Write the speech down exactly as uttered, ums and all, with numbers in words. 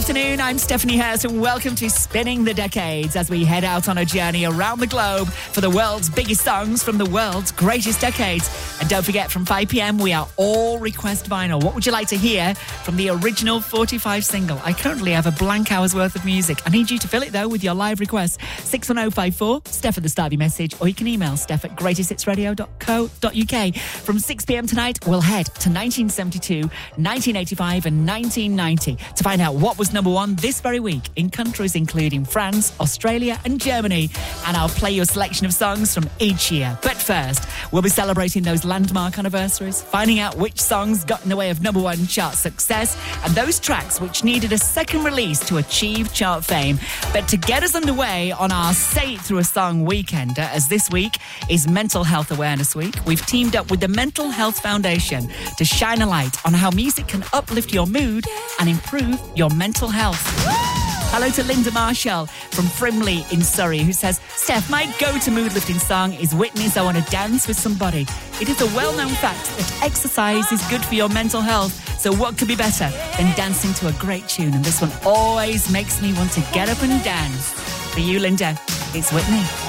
afternoon, I'm Stephanie Hurst and welcome to Spinning the Decades as we head out on a journey around the globe for the world's biggest songs from the world's greatest decades. And don't forget, from five p.m, we are all request vinyl. What would you like to hear from the original forty-five single? I currently have a blank hour's worth of music. I need you to fill it, though, with your live requests. six one oh five four, Steph at the start of your message, or you can email steph at greatest hits radio dot co dot uk. From six p.m. tonight, we'll head to nineteen seventy-two, nineteen eighty-five and nineteen ninety to find out what was number one this very week in countries including France, Australia and Germany. And I'll play you a selection of songs from each year. But first, we'll be celebrating those landmark anniversaries, finding out which songs got in the way of number one chart success and those tracks which needed a second release to achieve chart fame. But to get us underway on our Say It Through a Song weekend, as this week is Mental Health Awareness Week, we've teamed up with the Mental Health Foundation to shine a light on how music can uplift your mood and improve your mental health. Hello to Linda Marshall from Frimley in Surrey, who says, Steph, my go-to mood-lifting song is Whitney's I Want to Dance with Somebody. It is a well-known fact that exercise is good for your mental health, so what could be better than dancing to a great tune? And this one always makes me want to get up and dance. For you, Linda, it's Whitney.